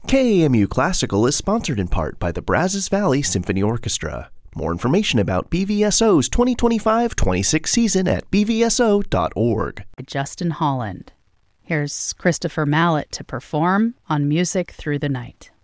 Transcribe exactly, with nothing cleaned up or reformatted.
K A M U Classical is sponsored in part by the Brazos Valley Symphony Orchestra. More information about B V S O's twenty twenty-five twenty-six season at b v s o dot org. Justin Holland. Here's Christopher Mallet to perform on Music Through the Night.